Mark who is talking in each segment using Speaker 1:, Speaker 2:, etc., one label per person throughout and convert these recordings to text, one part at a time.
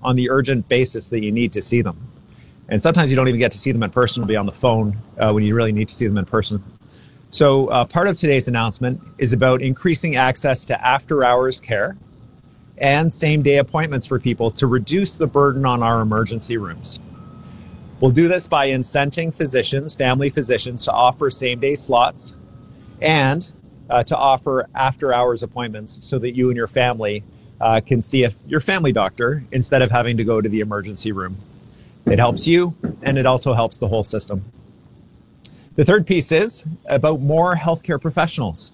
Speaker 1: on the urgent basis that you need to see them. And sometimes you don't even get to see them in person. You'll be on the phone when you really need to see them in person. So part of today's announcement is about increasing access to after-hours care and same-day appointments for people to reduce the burden on our emergency rooms. We'll do this by incenting physicians, family physicians, to offer same-day slots and to offer after-hours appointments so that you and your family can see your family doctor instead of having to go to the emergency room. It helps you, and it also helps the whole system. The third piece is about more healthcare professionals.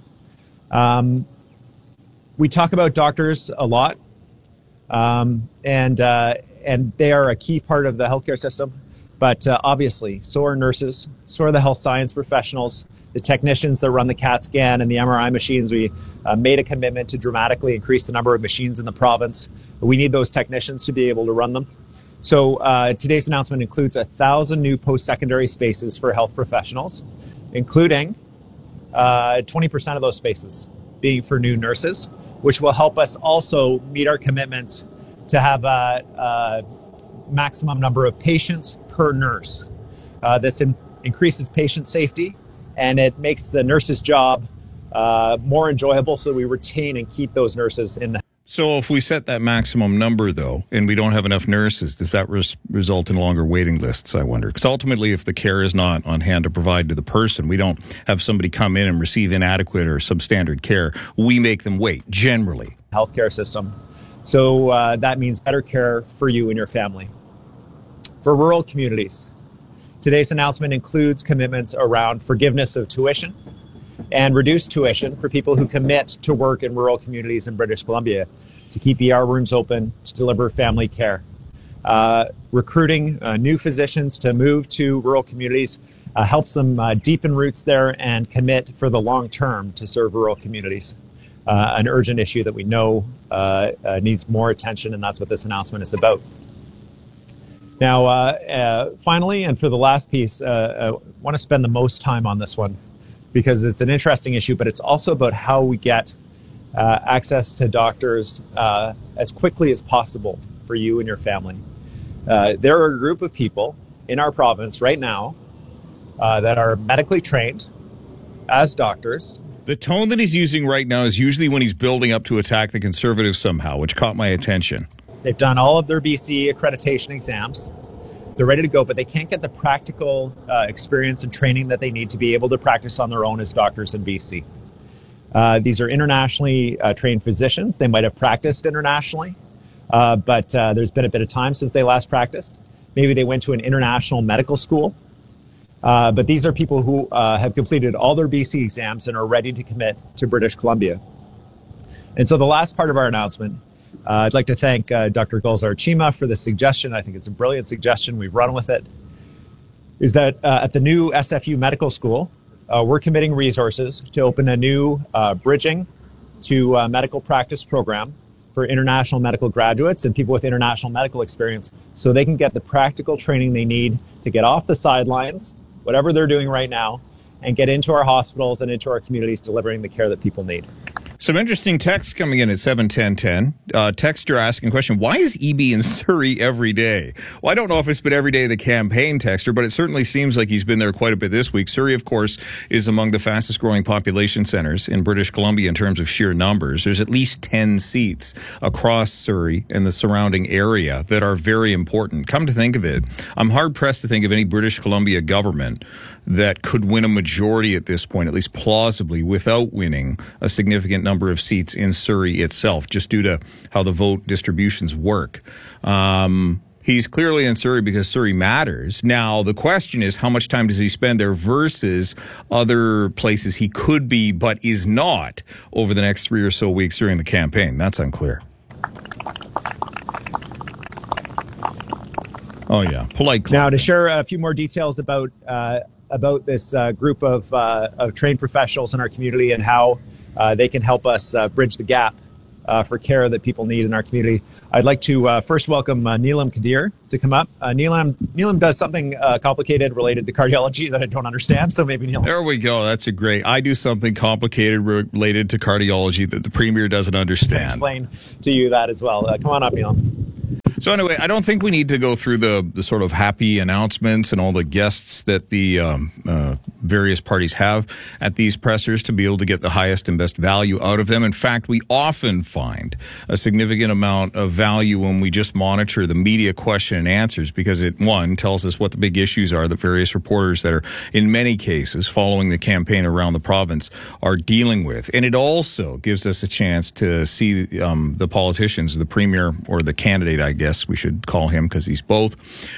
Speaker 1: We talk about doctors a lot, and they are a key part of the healthcare system. But obviously, so are nurses, so are the health science professionals, the technicians that run the CAT scan and the MRI machines. We made a commitment to dramatically increase the number of machines in the province. We need those technicians to be able to run them. So today's announcement includes 1,000 new post-secondary spaces for health professionals, including 20% of those spaces being for new nurses, which will help us also meet our commitments to have a maximum number of patients per nurse. This increases patient safety, and it makes the nurse's job more enjoyable, so we retain and keep those nurses in the.
Speaker 2: So if we set that maximum number, though, and we don't have enough nurses, does that result in longer waiting lists, I wonder? Because ultimately, if the care is not on hand to provide to the person, we don't have somebody come in and receive inadequate or substandard care. We make them wait, generally.
Speaker 1: Healthcare system. So that means better care for you and your family. For rural communities, today's announcement includes commitments around forgiveness of tuition and reduced tuition for people who commit to work in rural communities in British Columbia to keep ER rooms open, to deliver family care. Recruiting new physicians to move to rural communities helps them deepen roots there and commit for the long term to serve rural communities. An urgent issue that we know needs more attention, and that's what this announcement is about. Now, finally, and for the last piece, I want to spend the most time on this one because it's an interesting issue, but it's also about how we get access to doctors as quickly as possible for you and your family. There are a group of people in our province right now that are medically trained as doctors.
Speaker 2: The tone that he's using right now is usually when he's building up to attack the Conservatives somehow, which caught my attention.
Speaker 1: They've done all of their BC accreditation exams. They're ready to go, but they can't get the practical experience and training that they need to be able to practice on their own as doctors in BC. These are internationally trained physicians. They might have practiced internationally, but there's been a bit of time since they last practiced. Maybe they went to an international medical school. But these are people who have completed all their BC exams and are ready to commit to British Columbia. And so the last part of our announcement, I'd like to thank Dr. Gulzar Chima for the suggestion. I think it's a brilliant suggestion. We've run with it. Is that at the new SFU Medical School, we're committing resources to open a new bridging to medical practice program for international medical graduates and people with international medical experience so they can get the practical training they need to get off the sidelines, whatever they're doing right now, and get into our hospitals and into our communities delivering the care that people need.
Speaker 2: Some interesting text coming in at 71010. Texter asking a question, why is EB in Surrey every day? Well, I don't know if it's been every day of the campaign, Texter, but it certainly seems like he's been there quite a bit this week. Surrey, of course, is among the fastest growing population centers in British Columbia in terms of sheer numbers. There's at least 10 seats across Surrey and the surrounding area that are very important. Come to think of it, I'm hard-pressed to think of any British Columbia government that could win a majority at this point, at least plausibly, without winning a significant number of seats in Surrey itself, just due to how the vote distributions work. He's clearly in Surrey because Surrey matters. Now, the question is, how much time does he spend there versus other places he could be but is not over the next 3 or so weeks during the campaign? That's unclear. Oh, yeah. Polite club.
Speaker 1: Now, to share a few more details about this group of trained professionals in our community and how they can help us bridge the gap for care that people need in our community, I'd like to first welcome Neelam Kadir to come up. Neelam does something complicated related to cardiology that I don't understand, so maybe Neelam.
Speaker 2: There we go. That's a great. I do something complicated related to cardiology that the Premier doesn't understand.
Speaker 1: Explain to you that as well. Come on up, Neelam.
Speaker 2: So anyway, I don't think we need to go through the sort of happy announcements and all the guests that the various parties have at these pressers to be able to get the highest and best value out of them. In fact, we often find a significant amount of value when we just monitor the media question and answers, because it, one, tells us what the big issues are that various reporters that are, in many cases, following the campaign around the province are dealing with. And it also gives us a chance to see the politicians, the premier or the candidate, I guess we should call him because he's both,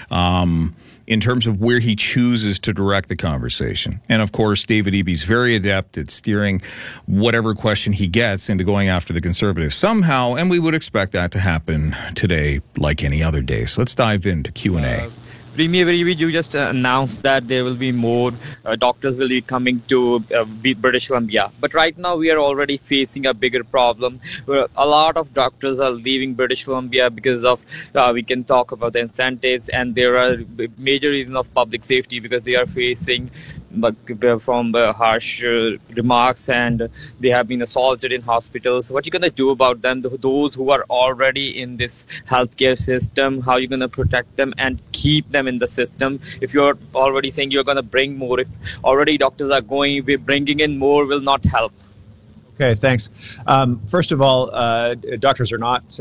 Speaker 2: in terms of where he chooses to direct the conversation. And of course, David Eby's very adept at steering whatever question he gets into going after the Conservatives somehow, and we would expect that to happen today like any other day. So let's dive into Q&A.
Speaker 3: Premier Eby, you just announced that there will be more doctors will be coming to British Columbia. But right now we are already facing a bigger problem where a lot of doctors are leaving British Columbia because of, we can talk about the incentives, and there are major reasons of public safety because they are facing from harsh remarks, and they have been assaulted in hospitals. What are you going to do about them, those who are already in this healthcare system? How are you going to protect them and keep them in the system? If you're already saying you're going to bring more, if already doctors are going, bringing in more will not help.
Speaker 1: Okay, thanks. First of all, doctors are not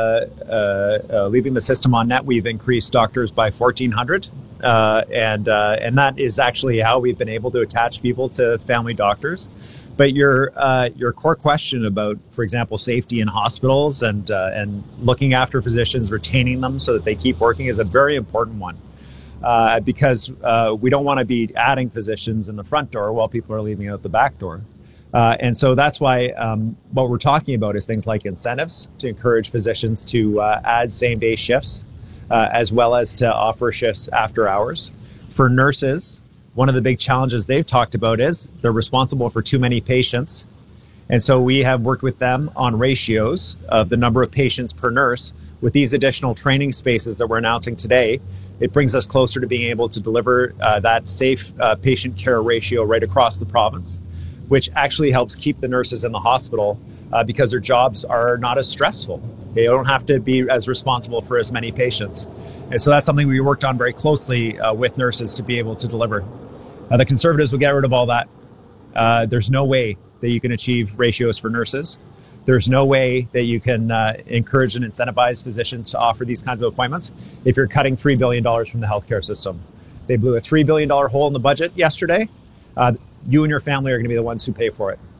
Speaker 1: leaving the system on net. We've increased doctors by 1,400, and that is actually how we've been able to attach people to family doctors. But your core question about, for example, safety in hospitals and looking after physicians, retaining them so that they keep working is a very important one. Because we don't want to be adding physicians in the front door while people are leaving out the back door. And so that's why what we're talking about is things like incentives to encourage physicians to add same-day shifts, as well as to offer shifts after hours. For nurses, one of the big challenges they've talked about is they're responsible for too many patients. And so we have worked with them on ratios of the number of patients per nurse. With these additional training spaces that we're announcing today, it brings us closer to being able to deliver that safe patient care ratio right across the province, which actually helps keep the nurses in the hospital because their jobs are not as stressful. They don't have to be as responsible for as many patients. And so that's something we worked on very closely with nurses to be able to deliver. The Conservatives will get rid of all that. There's no way that you can achieve ratios for nurses. There's no way that you can encourage and incentivize physicians to offer these kinds of appointments if you're cutting $3 billion from the healthcare system. They blew a $3 billion hole in the budget yesterday. You and your family are going to be the ones who pay for it.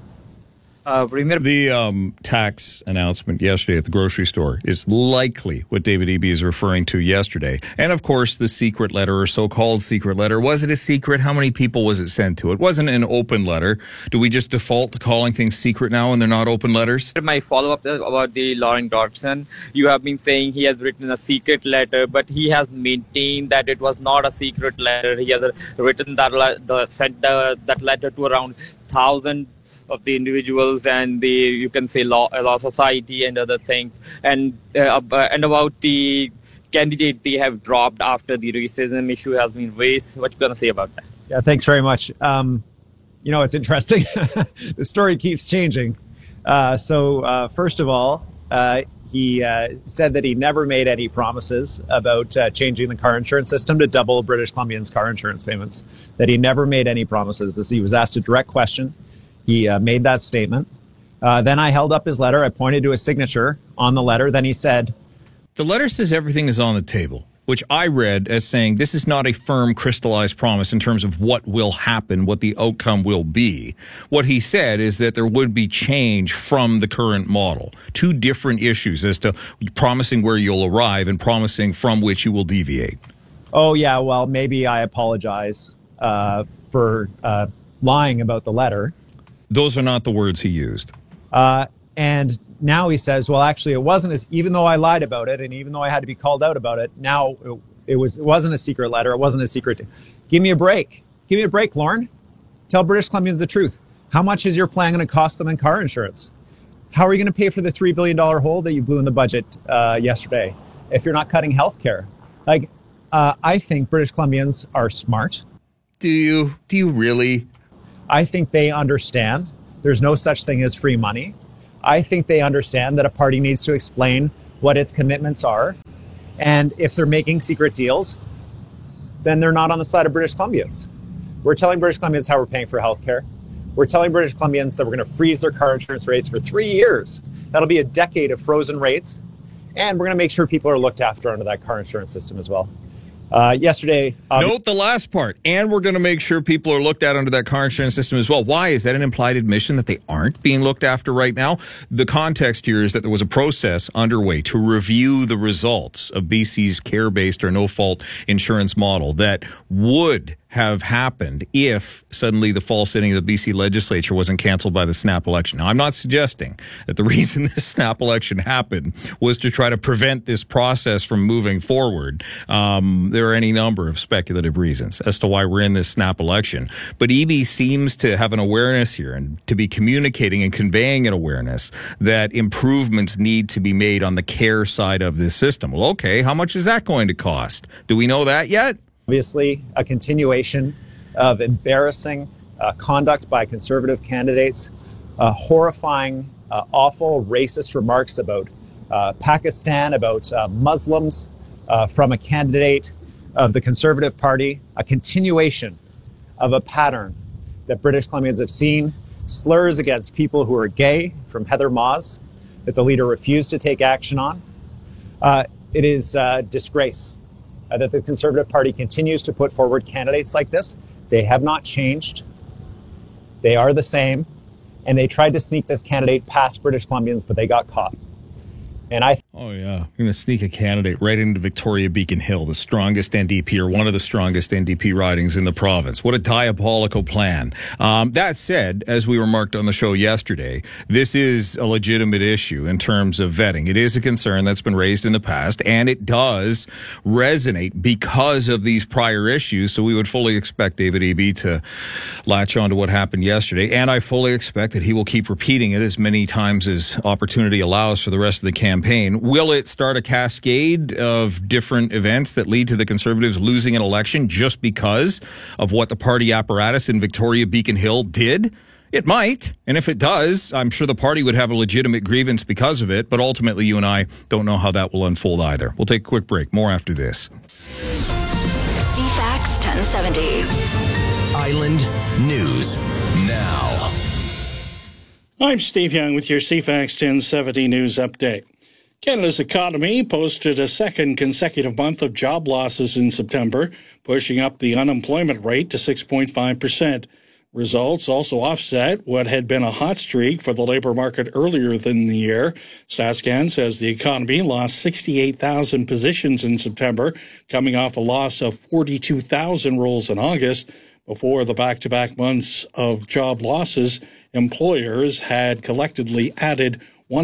Speaker 2: The tax announcement yesterday at the grocery store is likely what David Eby is referring to yesterday. And of course, the secret letter or so-called secret letter. Was it a secret? How many people was it sent to? It wasn't an open letter. Do we just default to calling things secret now when they're not open letters?
Speaker 3: My follow-up about the Lauren Dodson. You have been saying he has written a secret letter, but he has maintained that it was not a secret letter. He has written sent that letter to around 1,000 of the individuals and the, you can say, law society and other things, and about the candidate they have dropped after the racism issue has been raised. What you gonna say about that?
Speaker 1: Yeah, thanks very much. It's interesting. The story keeps changing. So first of all, he said that he never made any promises about changing the car insurance system to double British Columbians' car insurance payments. That he never made any promises. He was asked a direct question. He made that statement. Then I held up his letter. I pointed to his signature on the letter. Then he said,
Speaker 2: the letter says everything is on the table, which I read as saying this is not a firm, crystallized promise in terms of what will happen, what the outcome will be. What he said is that there would be change from the current model. Two different issues as to promising where you'll arrive and promising from which you will deviate.
Speaker 1: Oh, yeah, well, maybe I apologize for lying about the letter.
Speaker 2: Those are not the words he used.
Speaker 1: And now he says, well, actually, it wasn't even though I lied about it, and even though I had to be called out about it, now it wasn't a secret letter. It wasn't a secret. Give me a break. Give me a break, Lauren. Tell British Columbians the truth. How much is your plan going to cost them in car insurance? How are you going to pay for the $3 billion hole that you blew in the budget yesterday if you're not cutting health care? I think British Columbians are smart.
Speaker 2: Do you really?
Speaker 1: I think they understand there's no such thing as free money. I think they understand that a party needs to explain what its commitments are. And if they're making secret deals, then they're not on the side of British Columbians. We're telling British Columbians how we're paying for healthcare. We're telling British Columbians that we're going to freeze their car insurance rates for 3 years. That'll be a decade of frozen rates. And we're going to make sure people are looked after under that car insurance system as well. Yesterday...
Speaker 2: Note the last part. And we're going to make sure people are looked at under that car insurance system as well. Why? Is that an implied admission that they aren't being looked after right now? The context here is that there was a process underway to review the results of BC's care-based or no-fault insurance model that would have happened if suddenly the fall sitting of the BC legislature wasn't canceled by the snap election. Now, I'm not suggesting that the reason this snap election happened was to try to prevent this process from moving forward. There are any number of speculative reasons as to why we're in this snap election. But EB seems to have an awareness here and to be communicating and conveying an awareness that improvements need to be made on the care side of this system. Well, okay, how much is that going to cost? Do we know that yet?
Speaker 1: Obviously, a continuation of embarrassing conduct by Conservative candidates, horrifying, awful, racist remarks about Pakistan, about Muslims from a candidate of the Conservative Party, a continuation of a pattern that British Columbians have seen, slurs against people who are gay from Heather Maas that the leader refused to take action on. It is a disgrace that the Conservative Party continues to put forward candidates like this. They have not changed. They are the same. And they tried to sneak this candidate past British Columbians, but they got caught. And
Speaker 2: oh, yeah. You're going to sneak a candidate right into Victoria Beacon Hill, the strongest NDP or one of the strongest NDP ridings in the province. What a diabolical plan. That said, as we remarked on the show yesterday, this is a legitimate issue in terms of vetting. It is a concern that's been raised in the past, and it does resonate because of these prior issues. So we would fully expect David Eby to latch on to what happened yesterday, and I fully expect that he will keep repeating it as many times as opportunity allows for the rest of the campaign. Will it start a cascade of different events that lead to the Conservatives losing an election just because of what the party apparatus in Victoria Beacon Hill did? It might. And if it does, I'm sure the party would have a legitimate grievance because of it. But ultimately, you and I don't know how that will unfold either. We'll take a quick break. More after this.
Speaker 4: CFAX 1070.
Speaker 5: Island News Now.
Speaker 6: I'm Steve Young with your CFAX 1070 News Update. Canada's economy posted a second consecutive month of job losses in September, pushing up the unemployment rate to 6.5%. Results also offset what had been a hot streak for the labor market earlier in the year. StatsCan says the economy lost 68,000 positions in September, coming off a loss of 42,000 roles in August. Before the back-to-back months of job losses, employers had collectively added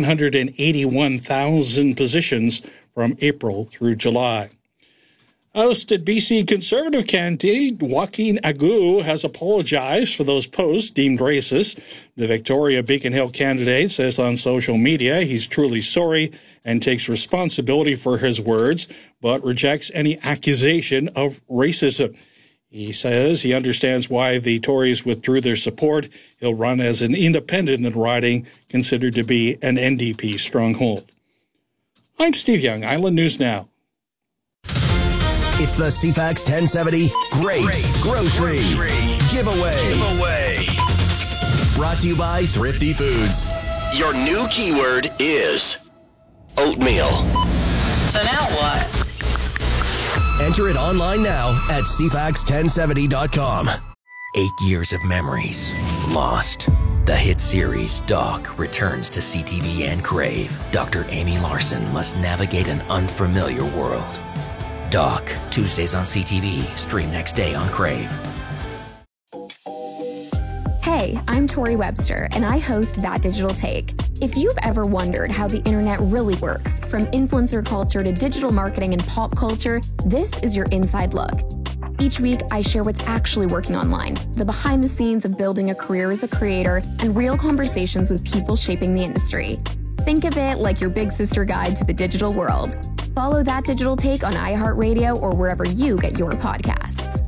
Speaker 6: 181,000 positions from April through July. Ousted BC Conservative candidate Joaquin Agu has apologized for those posts deemed racist. The Victoria Beacon Hill candidate says on social media he's truly sorry and takes responsibility for his words, but rejects any accusation of racism. He says he understands why the Tories withdrew their support. He'll run as an independent in the riding, considered to be an NDP stronghold. I'm Steve Young, Island News Now.
Speaker 5: It's the CFAX 1070 Great Grocery Giveaway. Brought to you by Thrifty Foods. Your new keyword is oatmeal.
Speaker 7: So now what?
Speaker 5: Enter it online now at CFAX1070.com.
Speaker 8: 8 years of memories lost. The hit series Doc returns to CTV and Crave. Dr. Amy Larson must navigate an unfamiliar world. Doc, Tuesdays on CTV, stream next day on Crave.
Speaker 9: Hey, I'm Tori Webster, and I host That Digital Take. If you've ever wondered how the internet really works, from influencer culture to digital marketing and pop culture, this is your inside look. Each week, I share what's actually working online, the behind the scenes of building a career as a creator, and real conversations with people shaping the industry. Think of it like your big sister guide to the digital world. Follow That Digital Take on iHeartRadio or wherever you get your podcasts.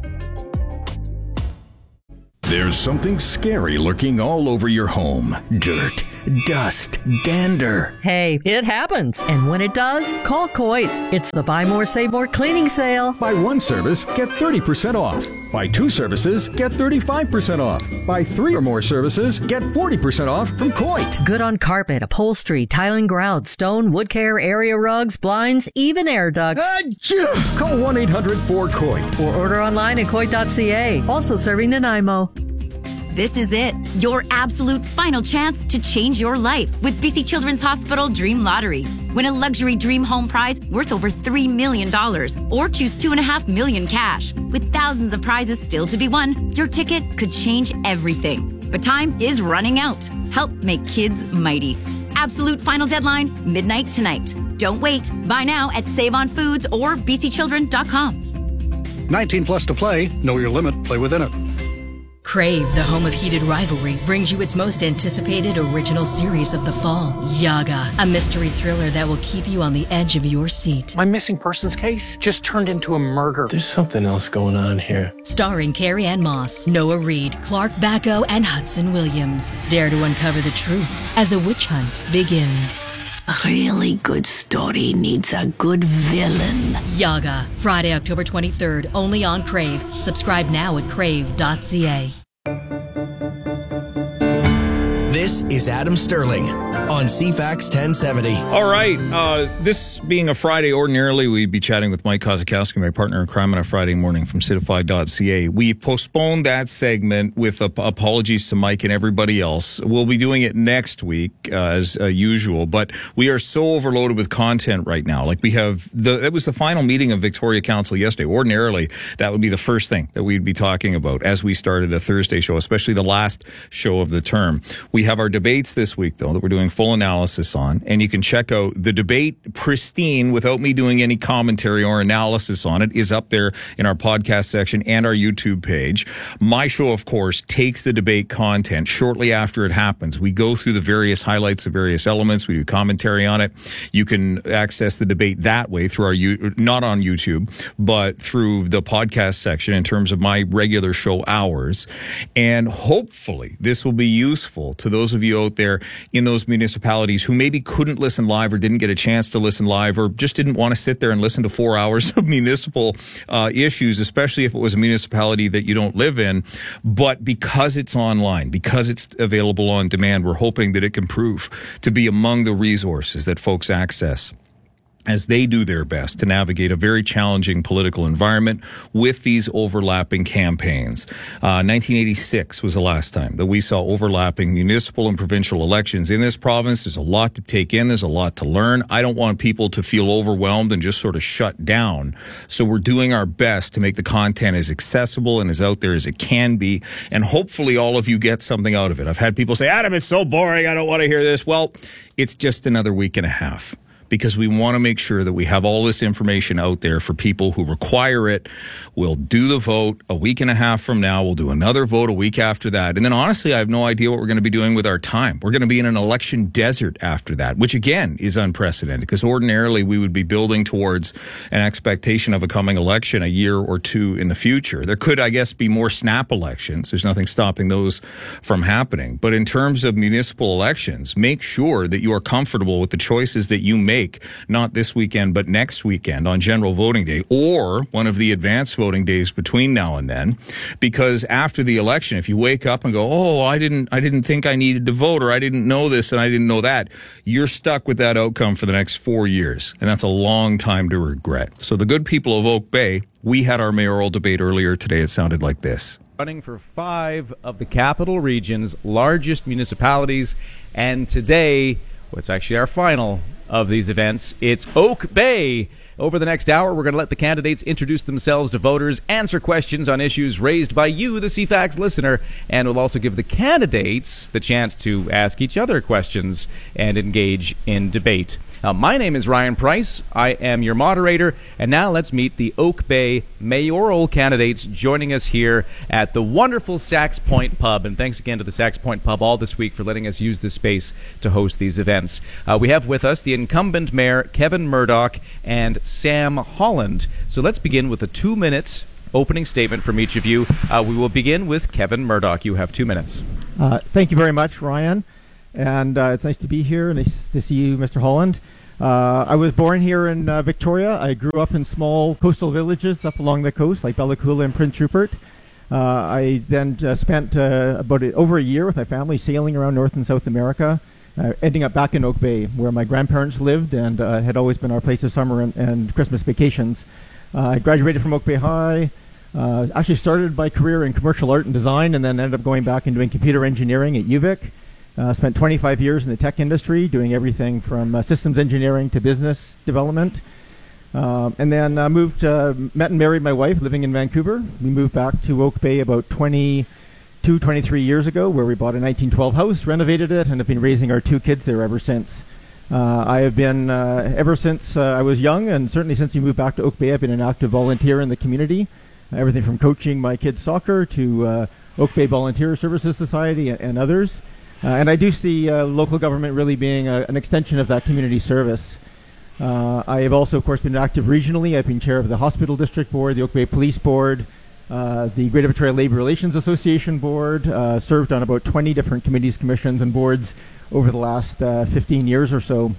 Speaker 10: There's something scary lurking all over your home. Dirt,
Speaker 8: dust, dander.
Speaker 4: Hey, it happens. And when it does, call Coit. It's the Buy More, Save More cleaning sale.
Speaker 10: Buy one service, get 30% off. Buy two services, get 35% off. Buy three or more services, get 40% off from Coit.
Speaker 4: Good on carpet, upholstery, tiling, grout, stone, wood care, area rugs, blinds, even air ducts.
Speaker 10: Call 1-800-4COIT.
Speaker 4: Or order online at Coit.ca. Also serving Nanaimo.
Speaker 11: This is it, your absolute final chance to change your life with BC Children's Hospital Dream Lottery. Win a luxury dream home prize worth over $3 million or choose $2.5 million cash. With thousands of prizes still to be won, your ticket could change everything. But time is running out. Help make kids mighty. Absolute final deadline, midnight tonight. Don't wait. Buy now at Save on Foods or bcchildren.com.
Speaker 6: 19 plus to play. Know your limit. Play within it.
Speaker 12: Crave, the home of heated rivalry, brings you its most anticipated original series of the fall, Yaga, a mystery thriller that will keep you on the edge of your seat.
Speaker 13: My missing persons case just turned into a murder. There's something else going on here.
Speaker 12: Starring Carrie Ann Moss, Noah Reid, Clark Bacco, and Hudson Williams. Dare to uncover the truth as a witch hunt begins.
Speaker 14: A really good story needs a good villain.
Speaker 12: Yaga, Friday, October 23rd, only on Crave. Subscribe now at crave.ca.
Speaker 5: This is Adam Sterling on CFAX 1070.
Speaker 2: All right. This being a Friday, ordinarily we'd be chatting with Mike Kozakowski, my partner in crime, on a Friday morning from Citify.ca. We postponed that segment with apologies to Mike and everybody else. We'll be doing it next week as usual, but we are so overloaded with content right now. Like it was the final meeting of Victoria Council yesterday. Ordinarily, that would be the first thing that we'd be talking about as we started a Thursday show, especially the last show of the term. We have our debates this week, though, that we're doing full analysis on, and you can check out the debate pristine without me doing any commentary or analysis on it is up there in our podcast section and our YouTube page. My show, of course, takes the debate content shortly after it happens. We go through the various highlights of various elements. We do commentary on it. You can access the debate that way through our, not on YouTube, but through the podcast section in terms of my regular show hours. And hopefully this will be useful to those of you out there in those municipalities who maybe couldn't listen live or didn't get a chance to listen live or just didn't want to sit there and listen to 4 hours of municipal issues, especially if it was a municipality that you don't live in. But because it's online, because it's available on demand, we're hoping that it can prove to be among the resources that folks access as they do their best to navigate a very challenging political environment with these overlapping campaigns. 1986 was the last time that we saw overlapping municipal and provincial elections in this province. There's a lot to take in. There's a lot to learn. I don't want people to feel overwhelmed and just sort of shut down. So we're doing our best to make the content as accessible and as out there as it can be. And hopefully all of you get something out of it. I've had people say, Adam, it's so boring. I don't want to hear this. Well, it's just another week and a half, because we want to make sure that we have all this information out there for people who require it. We'll do the vote a week and a half from now. We'll do another vote a week after that. And then honestly, I have no idea what we're going to be doing with our time. We're going to be in an election desert after that, which again is unprecedented, because ordinarily we would be building towards an expectation of a coming election a year or two in the future. There could, I guess, be more snap elections. There's nothing stopping those from happening. But in terms of municipal elections, make sure that you are comfortable with the choices that you make, not this weekend, but next weekend on general voting day or one of the advanced voting days between now and then. Because after the election, if you wake up and go, oh, I didn't think I needed to vote, or I didn't know this and I didn't know that, you're stuck with that outcome for the next 4 years. And that's a long time to regret. So the good people of Oak Bay, we had our mayoral debate earlier today. It sounded like this.
Speaker 15: Running for 5 of the capital region's largest municipalities. And today, what's actually our final of these events, it's Oak Bay. Over the next hour, we're going to let the candidates introduce themselves to voters, answer questions on issues raised by you, the CFAX listener, and we'll also give the candidates the chance to ask each other questions and engage in debate. My name is Ryan Price. I am your moderator, and now let's meet the Oak Bay mayoral candidates joining us here at the wonderful Sax Point Pub. And thanks again to the Sax Point Pub all this week for letting us use this space to host these events. We have with us the incumbent mayor, Kevin Murdoch, and Sam Holland. So let's begin with a 2-minute opening statement from each of you. We will begin with Kevin Murdoch. You have 2 minutes.
Speaker 16: Thank you very much, Ryan. and it's nice to be here. Nice to see you, Mr. Holland. I was born here in Victoria. I grew up in small coastal villages up along the coast, like Bella Coola and Prince Rupert. I then spent over a year with my family sailing around North and South America, ending up back in Oak Bay, where my grandparents lived and had always been our place of summer and Christmas vacations. I graduated from Oak Bay High, actually started my career in commercial art and design, and then ended up going back and doing computer engineering at UVic. Spent 25 years in the tech industry, doing everything from systems engineering to business development. And then met and married my wife, living in Vancouver. We moved back to Oak Bay about 23 years ago, where we bought a 1912 house, renovated it, and have been raising our 2 kids there ever since. I have been, ever since I was young, and certainly since we moved back to Oak Bay, I've been an active volunteer in the community. Everything from coaching my kids' soccer to Oak Bay Volunteer Services Society and others. And I do see local government really being an extension of that community service. I have also, of course, been active regionally. I've been chair of the Hospital District Board, the Oak Bay Police Board, the Greater Victoria Labour Relations Association Board, served on about 20 different committees, commissions, and boards over the last 15 years or so.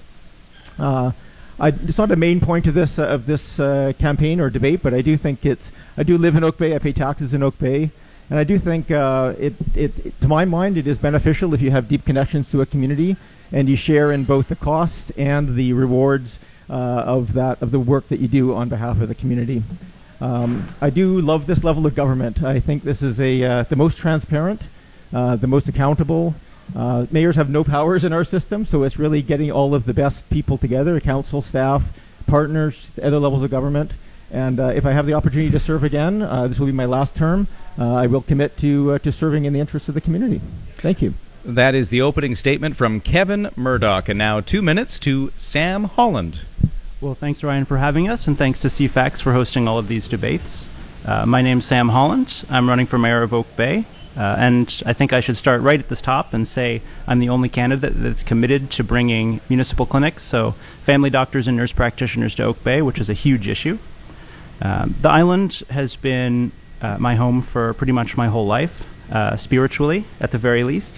Speaker 16: It's not a main point of this campaign or debate, but I do think I do live in Oak Bay. I pay taxes in Oak Bay. And I do think, to my mind, it is beneficial if you have deep connections to a community and you share in both the costs and the rewards of the work that you do on behalf of the community. I do love this level of government. I think this is the most transparent, the most accountable. Mayors have no powers in our system, so it's really getting all of the best people together, council, staff, partners, other levels of government. And if I have the opportunity to serve again, this will be my last term. I will commit to serving in the interest of the community. Thank you.
Speaker 15: That is the opening statement from Kevin Murdoch. And now 2 minutes to Sam Holland.
Speaker 17: Well, thanks, Ryan, for having us, and thanks to CFAX for hosting all of these debates. My name's Sam Holland. I'm running for mayor of Oak Bay. And I think I should start right at the top and say I'm the only candidate that's committed to bringing municipal clinics, so family doctors and nurse practitioners, to Oak Bay, which is a huge issue. The island has been my home for pretty much my whole life, spiritually at the very least.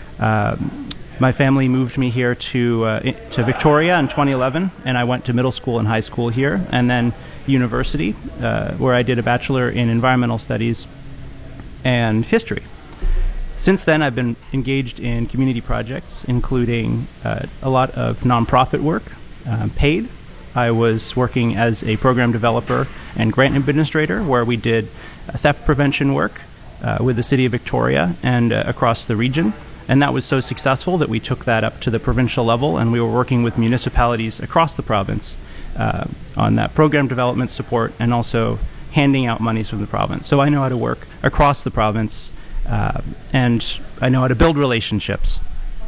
Speaker 17: My family moved me here to Victoria in 2011, and I went to middle school and high school here, and then university, where I did a bachelor in environmental studies and history. Since then, I've been engaged in community projects, including a lot of nonprofit work, paid. I was working as a program developer and grant administrator, where we did theft prevention work with the city of Victoria and across the region. And that was so successful that we took that up to the provincial level, and we were working with municipalities across the province on that program development support and also handing out monies from the province. So I know how to work across the province, and I know how to build relationships.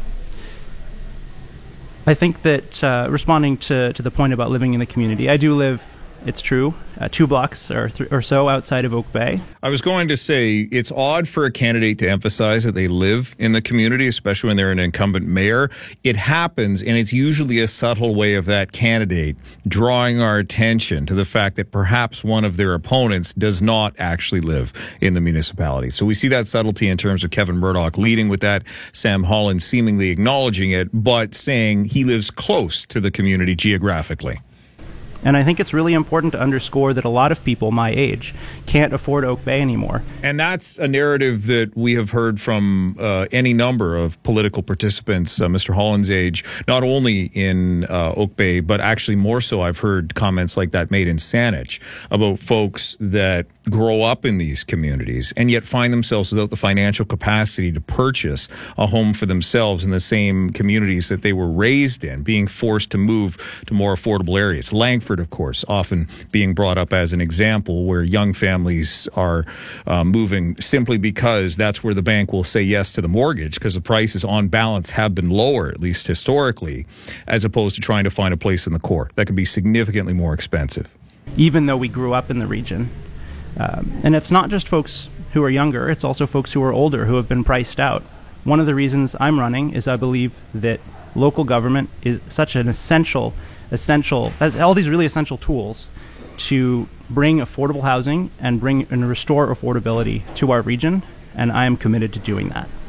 Speaker 17: I think that responding to the point about living in the community, I do live, it's true, 2 blocks or so outside of Oak Bay.
Speaker 2: I was going to say, it's odd for a candidate to emphasize that they live in the community, especially when they're an incumbent mayor. It happens, and it's usually a subtle way of that candidate drawing our attention to the fact that perhaps one of their opponents does not actually live in the municipality. So we see that subtlety in terms of Kevin Murdoch leading with that, Sam Holland seemingly acknowledging it, but saying he lives close to the community geographically.
Speaker 17: And I think it's really important to underscore that a lot of people my age can't afford Oak Bay anymore.
Speaker 2: And that's a narrative that we have heard from any number of political participants, Mr. Holland's age, not only in Oak Bay, but actually more so. I've heard comments like that made in Saanich about folks that grow up in these communities and yet find themselves without the financial capacity to purchase a home for themselves in the same communities that they were raised in, being forced to move to more affordable areas. Langford, of course, often being brought up as an example where young families are moving simply because that's where the bank will say yes to the mortgage, because the prices on balance have been lower, at least historically, as opposed to trying to find a place in the core that could be significantly more expensive.
Speaker 17: Even though we grew up in the region. And it's not just folks who are younger, it's also folks who are older who have been priced out. One of the reasons I'm running is I believe that local government is such an essential, has all these really essential tools to bring affordable housing and restore affordability to our region, and I am committed to doing that.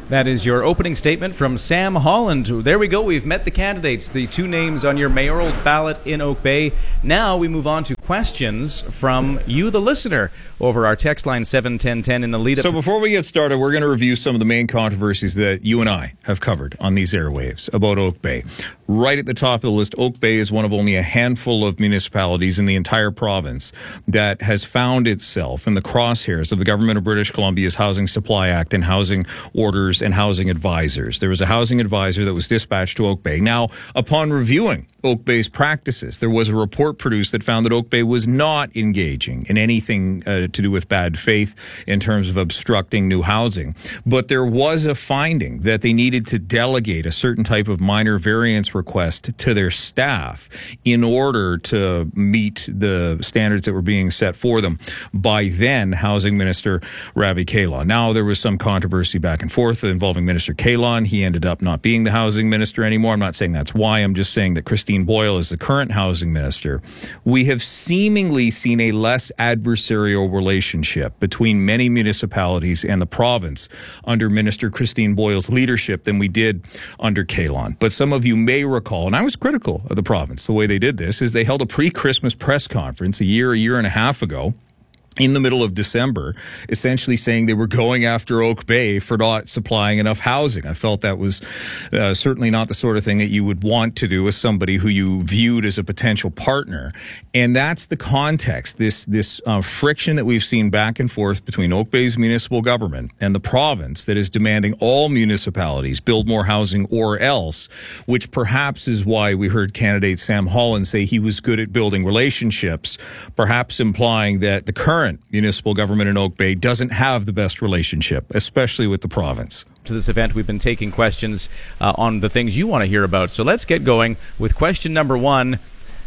Speaker 15: That is your opening statement from Sam Holland. There we go. We've met the candidates, the two names on your mayoral ballot in Oak Bay. Now we move on to questions from you, the listener, over our text line 71010 in the lead-up.
Speaker 2: So before we get started, we're going to review some of the main controversies that you and I have covered on these airwaves about Oak Bay. Right at the top of the list, Oak Bay is one of only a handful of municipalities in the entire province that has found itself in the crosshairs of the Government of British Columbia's Housing Supply Act and housing orders and housing advisors. There was a housing advisor that was dispatched to Oak Bay. Now, upon reviewing Oak Bay's practices, there was a report produced that found that Oak Bay was not engaging in anything to do with bad faith in terms of obstructing new housing. But there was a finding that they needed to delegate a certain type of minor variance request to their staff in order to meet the standards that were being set for them by then Housing Minister Ravi Kahlon. Now, there was some controversy back and forth involving Minister Kahlon. He ended up not being the housing minister anymore. I'm not saying that's why. I'm just saying that Christine Boyle is the current housing minister. We have seemingly seen a less adversarial relationship between many municipalities and the province under Minister Christine Boyle's leadership than we did under Kahlon. But some of you may recall, and I was critical of the province, the way they did this, is they held a pre-Christmas press conference a year and a half ago, in the middle of December, essentially saying they were going after Oak Bay for not supplying enough housing. I felt that was certainly not the sort of thing that you would want to do with somebody who you viewed as a potential partner. And that's the context, this friction that we've seen back and forth between Oak Bay's municipal government and the province that is demanding all municipalities build more housing or else, which perhaps is why we heard candidate Sam Holland say he was good at building relationships, perhaps implying that the current municipal government in Oak Bay doesn't have the best relationship, especially with the province.
Speaker 15: To this event, we've been taking questions on the things you want to hear about. So let's get going with question number one,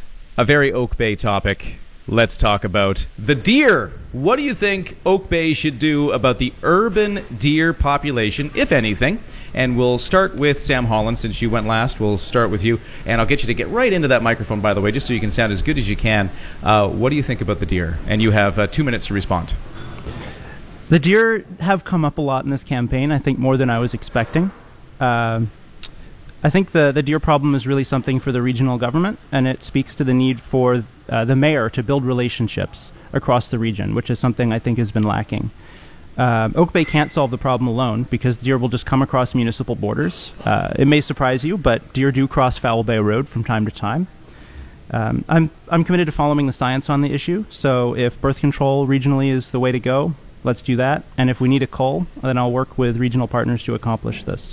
Speaker 15: a very Oak Bay topic. Let's talk about the deer. What do you think Oak Bay should do about the urban deer population, if anything? And we'll start with Sam Holland, since you went last. We'll start with you, and I'll get you to get right into that microphone, by the way, just so you can sound as good as you can. What do you think about the deer? And you have 2 minutes to respond.
Speaker 17: The deer have come up a lot in this campaign, I think more than I was expecting. I think the deer problem is really something for the regional government, and it speaks to the need for the mayor to build relationships across the region, which is something I think has been lacking. Oak Bay can't solve the problem alone because deer will just come across municipal borders. It may surprise you, but deer do cross Foul Bay Road from time to time. I'm committed to following the science on the issue, so if birth control regionally is the way to go, let's do that. And if we need a cull, then I'll work with regional partners to accomplish this.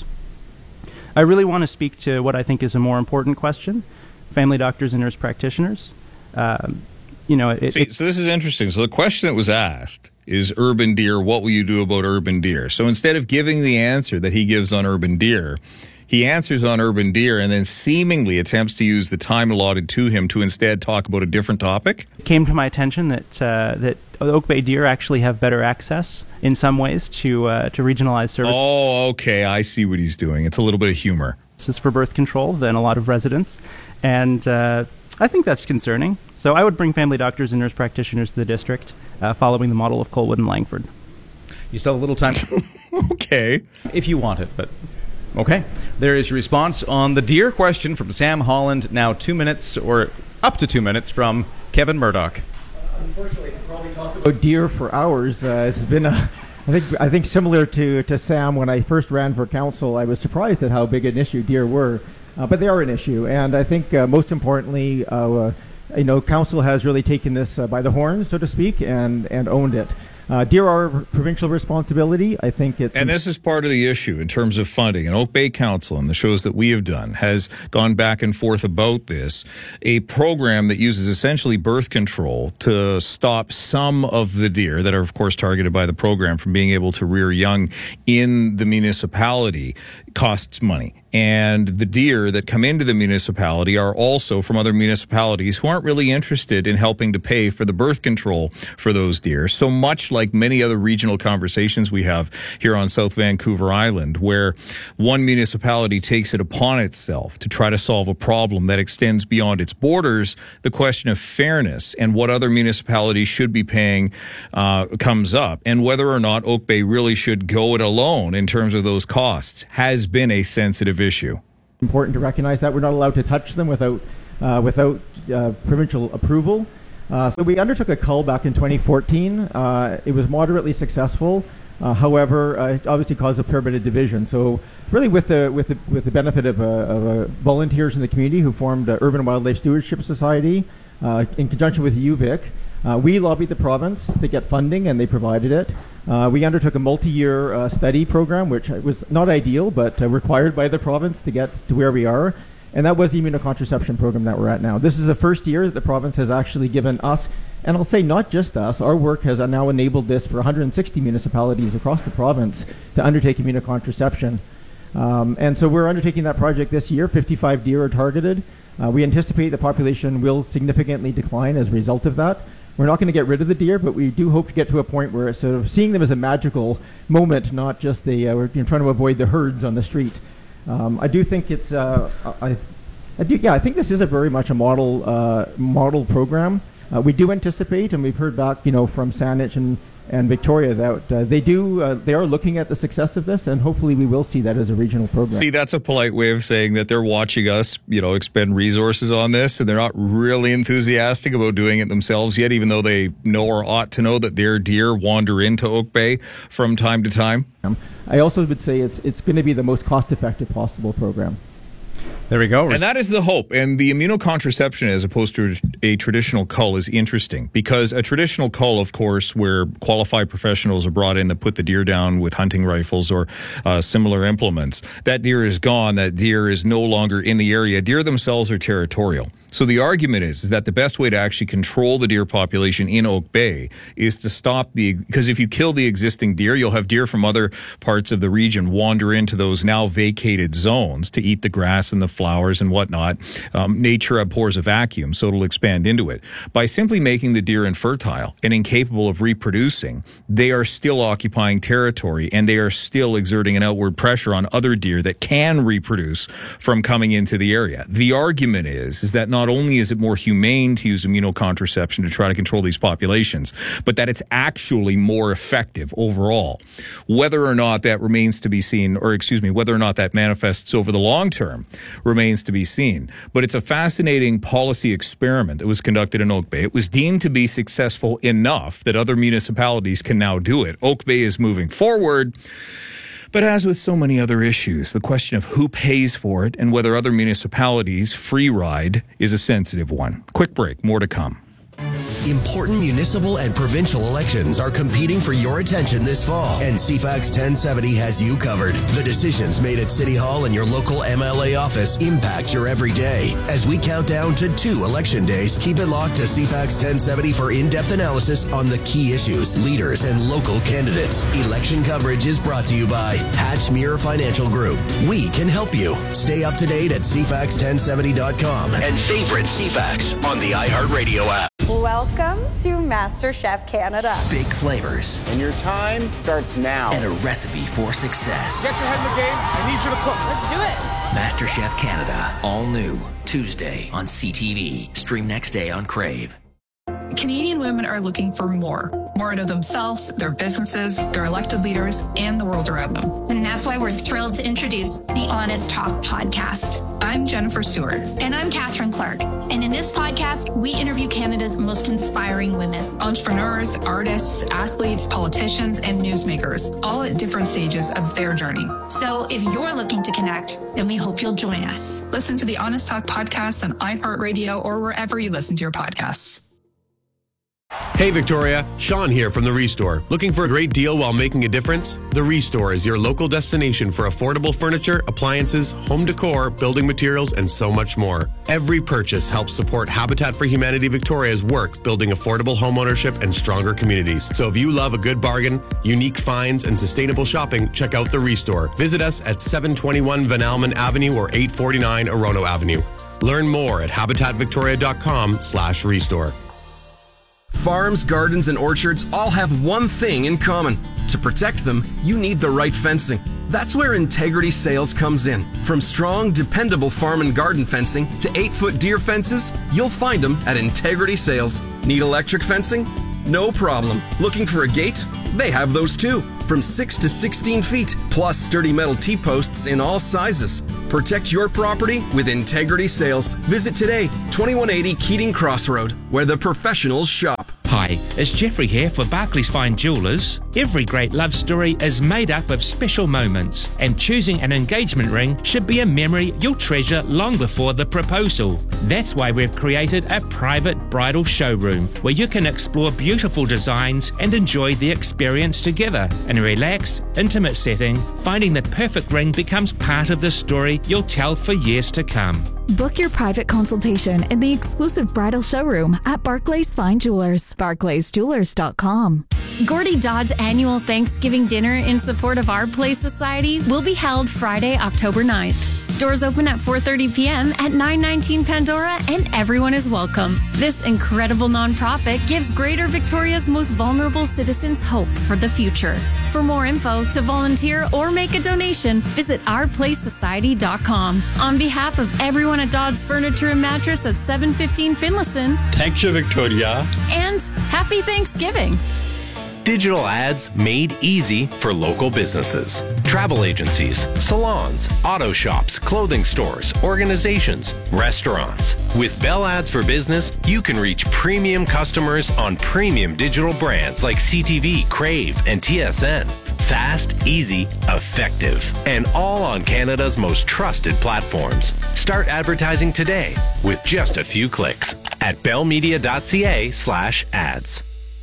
Speaker 17: I really want to speak to what I think is a more important question, family doctors and nurse practitioners. So this is interesting. So the question that was asked is urban deer, what will you do about urban deer? So instead of giving the answer that he gives on urban deer, he answers on urban deer and then seemingly attempts to use the time allotted to him to instead talk about a different topic. It came to my attention that Oak Bay deer actually have better access in some ways to regionalized services.
Speaker 2: Oh, okay. I see what he's doing. It's a little bit of humor.
Speaker 17: This is for birth control than a lot of residents. And I think that's concerning. So I would bring family doctors and nurse practitioners to the district, following the model of Colwood and Langford.
Speaker 15: You still have a little time.
Speaker 2: Okay.
Speaker 15: If you want it, but okay. There is your response on the deer question from Sam Holland. Now 2 minutes, or up to 2 minutes, from Kevin Murdoch.
Speaker 16: Unfortunately, I could probably talk about deer for hours. It's been I think similar to Sam. When I first ran for council, I was surprised at how big an issue deer were. But they are an issue, and I think most importantly, council has really taken this by the horns, so to speak, and owned it. Deer are provincial responsibility. I think it's...
Speaker 2: And this is part of the issue in terms of funding. And Oak Bay Council and the shows that we have done has gone back and forth about this. A program that uses essentially birth control to stop some of the deer that are, of course, targeted by the program from being able to rear young in the municipality costs money. And the deer that come into the municipality are also from other municipalities who aren't really interested in helping to pay for the birth control for those deer. So much like many other regional conversations we have here on South Vancouver Island, where one municipality takes it upon itself to try to solve a problem that extends beyond its borders, the question of fairness and what other municipalities should be paying comes up. And whether or not Oak Bay really should go it alone in terms of those costs has been a sensitive issue.
Speaker 16: Important to recognize that we're not allowed to touch them without provincial approval. So we undertook a cull back in 2014. It was moderately successful. However, it obviously caused a fair bit of division. So really with the benefit of volunteers in the community who formed Urban Wildlife Stewardship Society in conjunction with UVic, we lobbied the province to get funding, and they provided it. We undertook a multi-year study program, which was not ideal, but required by the province to get to where we are. And that was the immunocontraception program that we're at now. This is the first year that the province has actually given us, and I'll say not just us, our work has now enabled this for 160 municipalities across the province to undertake immunocontraception. And so we're undertaking that project this year. 55 deer are targeted. We anticipate the population will significantly decline as a result of that. We're not going to get rid of the deer, but we do hope to get to a point where it's sort of seeing them as a magical moment, not just we're trying to avoid the herds on the street. I do think it's I think this is a very much a model program. We do anticipate, and we've heard back from Saanich and Victoria that they are looking at the success of this, and hopefully we will see that as a regional program.
Speaker 2: See, that's a polite way of saying that they're watching us, expend resources on this, and they're not really enthusiastic about doing it themselves yet, even though they know or ought to know that their deer wander into Oak Bay from time to time.
Speaker 16: I also would say it's going to be the most cost-effective possible program.
Speaker 15: There we go.
Speaker 2: And that is the hope. And the immunocontraception as opposed to a traditional cull is interesting because a traditional cull, of course, where qualified professionals are brought in that put the deer down with hunting rifles or similar implements, that deer is gone. That deer is no longer in the area. Deer themselves are territorial. So the argument is that the best way to actually control the deer population in Oak Bay is to stop because if you kill the existing deer, you'll have deer from other parts of the region wander into those now vacated zones to eat the grass and the flowers and whatnot. Nature abhors a vacuum, so it'll expand into it. By simply making the deer infertile and incapable of reproducing, they are still occupying territory and they are still exerting an outward pressure on other deer that can reproduce from coming into the area. The argument is that not only is it more humane to use immunocontraception to try to control these populations, but that it's actually more effective overall. Whether or not that remains to be seen, whether or not that manifests over the long term remains to be seen. But it's a fascinating policy experiment that was conducted in Oak Bay. It was deemed to be successful enough that other municipalities can now do it. Oak Bay is moving forward. But as with so many other issues, the question of who pays for it and whether other municipalities free ride is a sensitive one. Quick break, more to come.
Speaker 5: Important municipal and provincial elections are competing for your attention this fall, and CFAX 1070 has you covered. The decisions made at City Hall and your local MLA office impact your everyday. As we count down to 2 election days, keep it locked to CFAX 1070 for in-depth analysis on the key issues, leaders, and local candidates. Election coverage is brought to you by Hatchmere Financial Group. We can help you. Stay up to date at CFAX1070.com and favorite CFAX on the iHeartRadio app.
Speaker 18: Welcome to MasterChef Canada.
Speaker 8: Big flavors.
Speaker 19: And your time starts now.
Speaker 8: And a recipe for success.
Speaker 19: Get your head in the game. I need you to cook.
Speaker 18: Let's do it.
Speaker 8: MasterChef Canada. All new. Tuesday on CTV. Stream next day on Crave.
Speaker 20: Canadian women are looking for more out of themselves, their businesses, their elected leaders, and the world around them.
Speaker 21: And that's why we're thrilled to introduce the Honest Talk podcast.
Speaker 20: I'm Jennifer Stewart.
Speaker 21: And I'm Catherine Clark. And in this podcast, we interview Canada's most inspiring women.
Speaker 20: Entrepreneurs, artists, athletes, politicians, and newsmakers, all at different stages of their journey.
Speaker 21: So if you're looking to connect, then we hope you'll join us.
Speaker 20: Listen to the Honest Talk podcast on iHeartRadio or wherever you listen to your podcasts.
Speaker 3: Hey Victoria, Sean here from The Restore. Looking for a great deal while making a difference? The Restore is your local destination for affordable furniture, appliances, home decor, building materials, and so much more. Every purchase helps support Habitat for Humanity Victoria's work building affordable homeownership and stronger communities. So if you love a good bargain, unique finds, and sustainable shopping, check out The Restore. Visit us at 721 Van Almen Avenue or 849 Orono Avenue. Learn more at habitatvictoria.com/restore.
Speaker 22: Farms, gardens, and orchards all have one thing in common. To protect them, you need the right fencing. That's where Integrity Sales comes in. From strong, dependable farm and garden fencing to 8-foot deer fences, you'll find them at Integrity Sales. Need electric fencing? No problem. Looking for a gate? They have those too. From 6 to 16 feet, plus sturdy metal T-posts in all sizes. Protect your property with Integrity Sales. Visit today, 2180 Keating Crossroad, where the professionals shop.
Speaker 23: Hi, it's Jeffrey here for Barclays Fine Jewelers. Every great love story is made up of special moments, and choosing an engagement ring should be a memory you'll treasure long before the proposal. That's why we've created a private bridal showroom where you can explore beautiful designs and enjoy the experience together. In a relaxed, intimate setting, finding the perfect ring becomes part of the story you'll tell for years to come.
Speaker 24: Book your private consultation in the exclusive bridal showroom at Barclays Fine Jewelers. BarclaysJewelers.com.
Speaker 21: Gordy Dodd's annual Thanksgiving dinner in support of Our Place Society will be held Friday, October 9th. Doors open at 4:30 p.m. at 919 Pandora, and everyone is welcome. This incredible nonprofit gives Greater Victoria's most vulnerable citizens hope for the future. For more info, to volunteer or make a donation, visit ourplacesociety.com. On behalf of everyone at Dodd's Furniture and Mattress at 715 Finlayson,
Speaker 25: thank you, Victoria.
Speaker 21: And happy Thanksgiving.
Speaker 13: Digital ads made easy for local businesses. Travel agencies, salons, auto shops, clothing stores, organizations, restaurants. With Bell Ads for Business, you can reach premium customers on premium digital brands like CTV, Crave, and TSN. Fast, easy, effective, and all on Canada's most trusted platforms. Start advertising today with just a few clicks at bellmedia.ca/ads.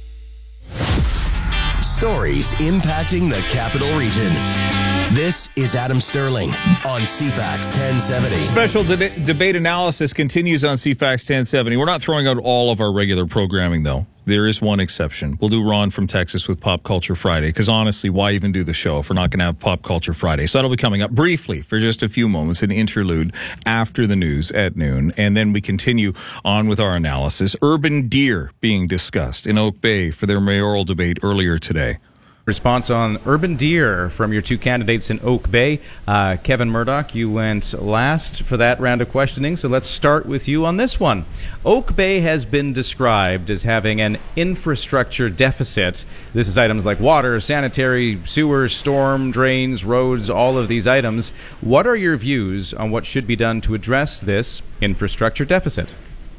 Speaker 5: Stories impacting the Capital Region. This is Adam Sterling on CFAX 1070.
Speaker 2: Special debate analysis continues on CFAX 1070. We're not throwing out all of our regular programming, though. There is one exception. We'll do Ron from Texas with Pop Culture Friday, because honestly, why even do the show if we're not going to have Pop Culture Friday? So that'll be coming up briefly for just a few moments, an interlude after the news at noon, and then we continue on with our analysis. Urban deer being discussed in Oak Bay for their mayoral debate earlier today.
Speaker 15: Response on urban deer from your two candidates in Oak Bay. Kevin Murdoch, you went last for that round of questioning, so let's start with you on this one. Oak Bay has been described as having an infrastructure deficit. This is items like water, sanitary, sewers, storm drains, roads, all of these items. What are your views on what should be done to address this infrastructure deficit?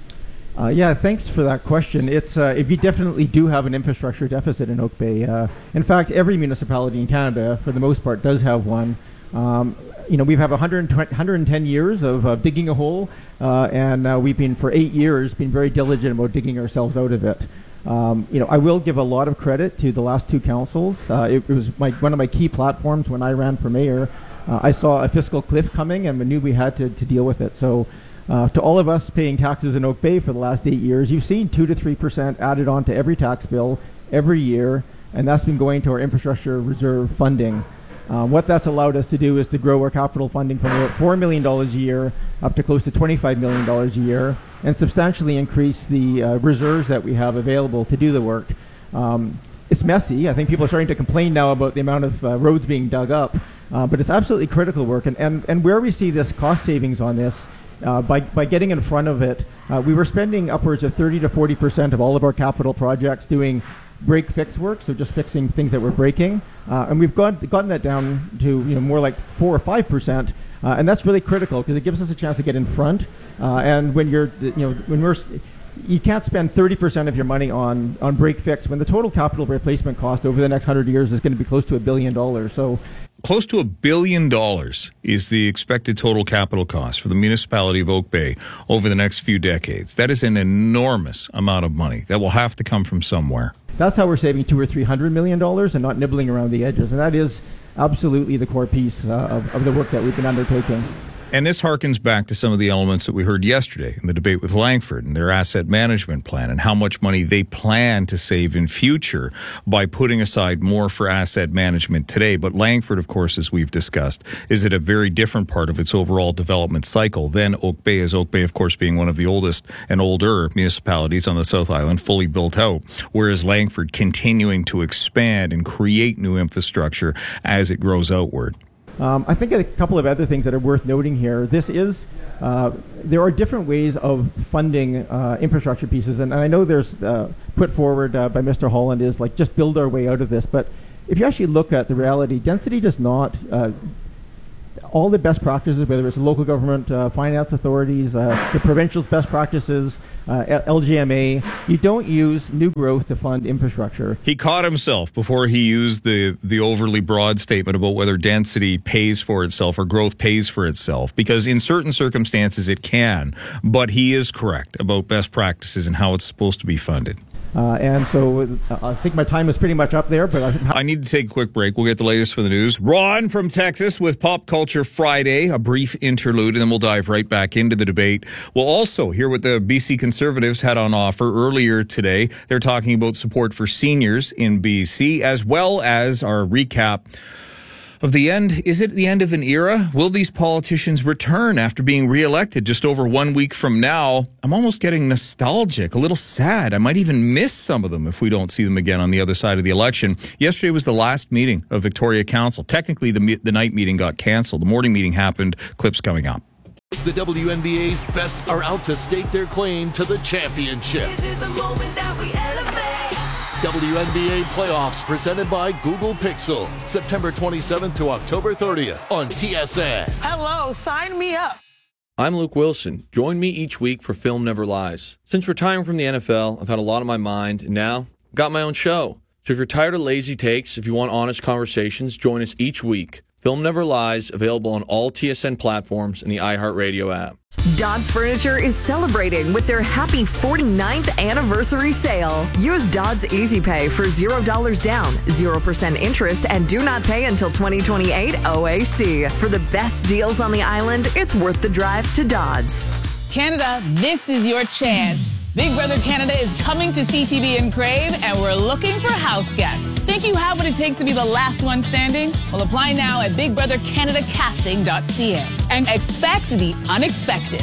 Speaker 16: Yeah, thanks for that question. It's we definitely do have an infrastructure deficit in Oak Bay. In fact, every municipality in Canada, for the most part, does have one. We've had 110 years of digging a hole, and we've been for 8 years been very diligent about digging ourselves out of it. I will give a lot of credit to the last two councils. It was one of my key platforms when I ran for mayor. I saw a fiscal cliff coming, and we knew we had to deal with it. So. To all of us paying taxes in Oak Bay for the last 8 years, you've seen 2 to 3% added on to every tax bill every year, and that's been going to our infrastructure reserve funding. What that's allowed us to do is to grow our capital funding from about $4 million a year up to close to $25 million a year, and substantially increase the reserves that we have available to do the work. It's messy. I think people are starting to complain now about the amount of roads being dug up, but it's absolutely critical work. And where we see this cost savings on this, by getting in front of it, we were spending upwards of 30 to 40% of all of our capital projects doing break-fix work, so just fixing things that were breaking, and we've gotten that down to more like 4 or 5%, and that's really critical because it gives us a chance to get in front. And when you can't spend 30% of your money on break fix when the total capital replacement cost over the next 100 years is going to be close to $1 billion. So
Speaker 2: close to $1 billion is the expected total capital cost for the municipality of Oak Bay over the next few decades. That is an enormous amount of money that will have to come from somewhere.
Speaker 16: That's how we're saving $200 or $300 million and not nibbling around the edges. And that is absolutely the core piece of the work that we've been undertaking.
Speaker 2: And this harkens back to some of the elements that we heard yesterday in the debate with Langford and their asset management plan and how much money they plan to save in future by putting aside more for asset management today. But Langford, of course, as we've discussed, is at a very different part of its overall development cycle than Oak Bay, as Oak Bay, of course, being one of the oldest and older municipalities on the South Island, fully built out, whereas Langford continuing to expand and create new infrastructure as it grows outward.
Speaker 16: I think a couple of other things that are worth noting here. This is, there are different ways of funding infrastructure pieces, and I know there's put forward by Mr. Holland is like just build our way out of this, but if you actually look at the reality, density does not, all the best practices, whether it's local government, finance authorities, the provincial's best practices, LGMA, you don't use new growth to fund infrastructure.
Speaker 2: He caught himself before he used the overly broad statement about whether density pays for itself or growth pays for itself, because in certain circumstances it can, but he is correct about best practices and how it's supposed to be funded.
Speaker 16: And so I think my time is pretty much up there, but
Speaker 2: I need to take a quick break. We'll get the latest for the news. Ron from Texas with Pop Culture Friday, a brief interlude, and then we'll dive right back into the debate. We'll also hear what the BC Conservatives had on offer earlier today. They're talking about support for seniors in BC, as well as our recap of the end. Is it the end of an era? Will these politicians return after being reelected just over 1 week from now? I'm almost getting nostalgic, a little sad. I might even miss some of them if we don't see them again on the other side of the election. Yesterday was the last meeting of Victoria Council. Technically, the night meeting got canceled. The morning meeting happened. Clips coming up.
Speaker 1: The WNBA's best are out to stake their claim to the championship. This is the moment that we elevate. WNBA playoffs presented by Google Pixel, September 27th to October 30th on TSN.
Speaker 7: Hello, sign me up.
Speaker 9: I'm Luke Wilson. Join me each week for Film Never Lies. Since retiring from the NFL, I've had a lot on my mind, and now I've got my own show. So if you're tired of lazy takes, if you want honest conversations, join us each week. Film Never Lies, available on all TSN platforms and the iHeartRadio app.
Speaker 10: Dodds Furniture is celebrating with their happy 49th anniversary sale. Use Dodds Easy Pay for $0 down, 0% interest, and do not pay until 2028 OAC. For the best deals on the island, it's worth the drive to Dodds.
Speaker 7: Canada, this is your chance. Big Brother Canada is coming to CTV and Crave, and we're looking for house guests. Think you have what it takes to be the last one standing? Well, apply now at bigbrothercanadacasting.ca and expect the unexpected.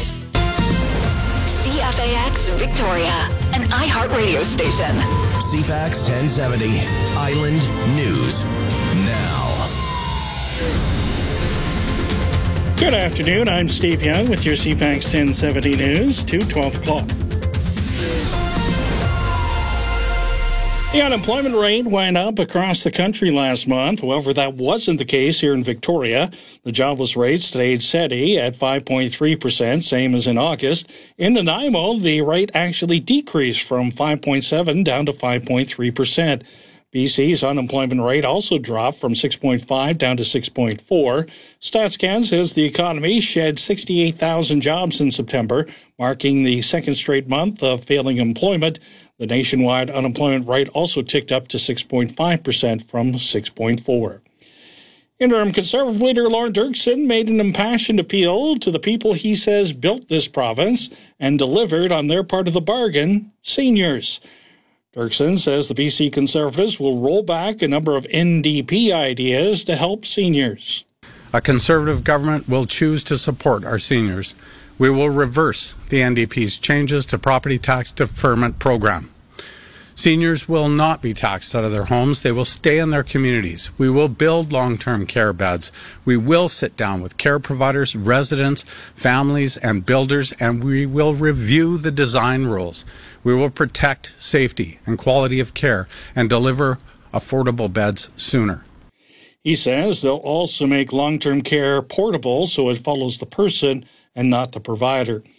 Speaker 24: CFAX Victoria, an iHeartRadio station.
Speaker 5: CFAX 1070, Island News Now.
Speaker 6: Good afternoon. I'm Steve Young with your CFAX 1070 News to 12 o'clock. The unemployment rate went up across the country last month. However, that wasn't the case here in Victoria. The jobless rate stayed steady at 5.3%, same as in August. In Nanaimo, the rate actually decreased from 5.7 down to 5.3%. BC's unemployment rate also dropped from 6.5 down to 6.4. StatsCan says the economy shed 68,000 jobs in September, marking the second straight month of failing employment. The nationwide unemployment rate also ticked up to 6.5% from 6.4. Interim Conservative leader Lorne Dirksen made an impassioned appeal to the people he says built this province and delivered on their part of the bargain, seniors. Dirksen says the BC Conservatives will roll back a number of NDP ideas to help seniors.
Speaker 25: A Conservative government will choose to support our seniors. We will reverse the NDP's changes to property tax deferment program. Seniors will not be taxed out of their homes. They will stay in their communities. We will build long-term care beds. We will sit down with care providers, residents, families, and builders, and we will review the design rules. We will protect safety and quality of care and deliver affordable beds sooner.
Speaker 6: He says they'll also make long-term care portable so it follows the person and not the provider.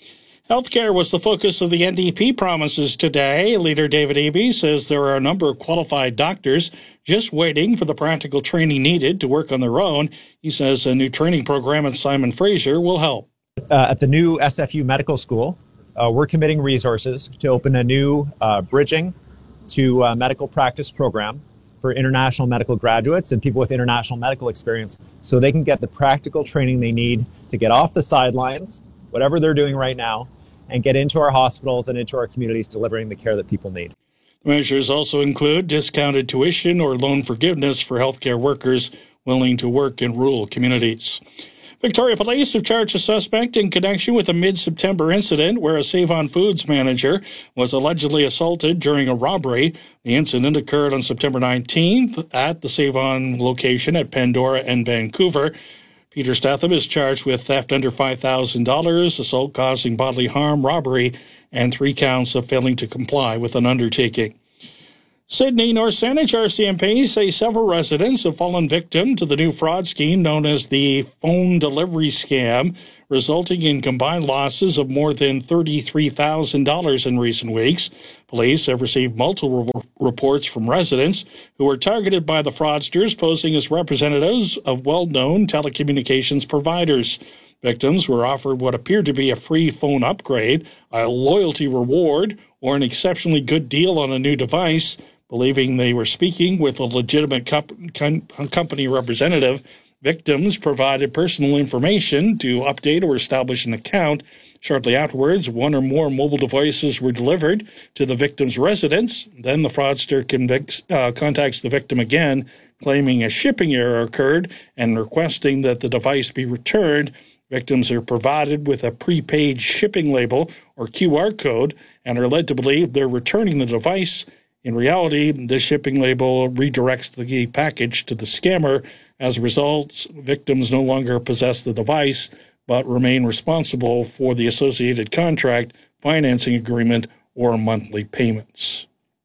Speaker 6: Healthcare was the focus of the NDP promises today. Leader David Eby says there are a number of qualified doctors just waiting for the practical training needed to work on their own. He says a new training program at Simon Fraser will help.
Speaker 4: At the new SFU Medical School, we're committing resources to open a new bridging to medical practice program for international medical graduates and people with international medical experience so they can get the practical training they need to get off the sidelines, whatever they're doing right now, and get into our hospitals and into our communities delivering the care that people need.
Speaker 6: The measures also include discounted tuition or loan forgiveness for healthcare workers willing to work in rural communities. Victoria Police have charged a suspect in connection with a mid-September incident where a Save-On Foods manager was allegedly assaulted during a robbery. The incident occurred on September 19th at the Save-On location at Pandora and Vancouver. Peter Statham is charged with theft under $5,000, assault causing bodily harm, robbery, and 3 counts of failing to comply with an undertaking. Sydney North Saanich RCMP say several residents have fallen victim to the new fraud scheme known as the phone delivery scam, resulting in combined losses of more than $33,000 in recent weeks. Police have received multiple reports from residents who were targeted by the fraudsters posing as representatives of well-known telecommunications providers. Victims were offered what appeared to be a free phone upgrade, a loyalty reward, or an exceptionally good deal on a new device. Believing they were speaking with a legitimate company representative, victims provided personal information to update or establish an account. Shortly afterwards, one or more mobile devices were delivered to the victim's residence. Then the fraudster contacts the victim again, claiming a shipping error occurred and requesting that the device be returned. Victims are provided with a prepaid shipping label or QR code and are led to believe they're returning the device. In reality, the shipping label redirects the package to the scammer. As a result, victims no longer possess the device, but remain responsible for the associated contract, financing agreement, or monthly payments.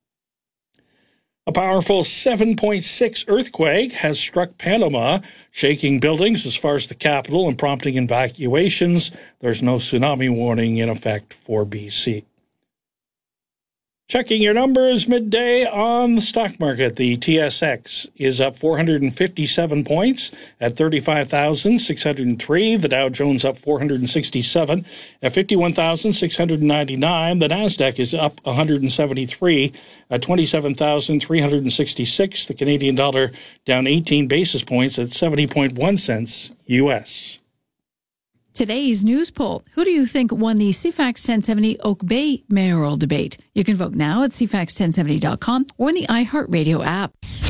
Speaker 6: A powerful 7.6 earthquake has struck Panama, shaking buildings as far as the capital and prompting evacuations. There's no tsunami warning in effect for BC. Checking your numbers midday on the stock market. The TSX is up 457 points at 35,603. The Dow Jones up 467 at 51,699. The Nasdaq is up 173 at 27,366. The Canadian dollar down 18 basis points at 70.1 cents U.S.
Speaker 11: Today's news poll. Who do you think won the CFAX 1070 Oak Bay mayoral debate? You can vote now at cfax1070.com or in the iHeartRadio app.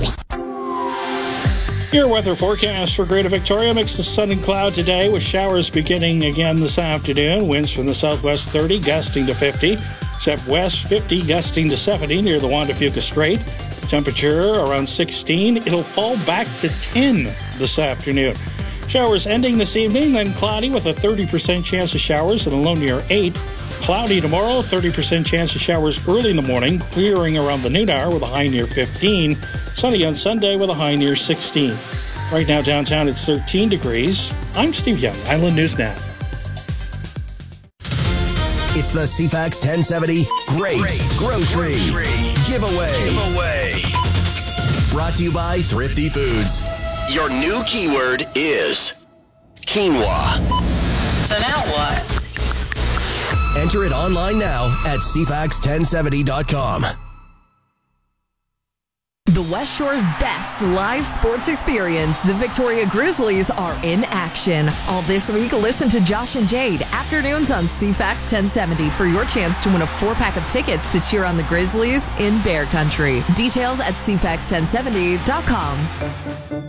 Speaker 6: Your weather forecast for Greater Victoria: mix of sun and cloud today with showers beginning again this afternoon. Winds from the southwest 30, gusting to 50. Except west 50, gusting to 70 near the Juan de Fuca Strait. Temperature around 16. It'll fall back to 10 this afternoon. Showers ending this evening, then cloudy with a 30% chance of showers and a low near 8. Cloudy tomorrow, 30% chance of showers early in the morning, clearing around the noon hour with a high near 15. Sunny on Sunday with a high near 16. Right now downtown it's 13 degrees. I'm Steve Young, Island News Now.
Speaker 5: It's the CFAX 1070 Great Grocery Giveaway. Brought to you by Thrifty Foods. Your new keyword is quinoa.
Speaker 12: So now what?
Speaker 5: Enter it online now at cfax1070.com.
Speaker 10: The West Shore's best live sports experience. The Victoria Grizzlies are in action. All this week, listen to Josh and Jade afternoons on CFAX 1070 for your chance to win a 4-pack of tickets to cheer on the Grizzlies in Bear Country. Details at cfax1070.com.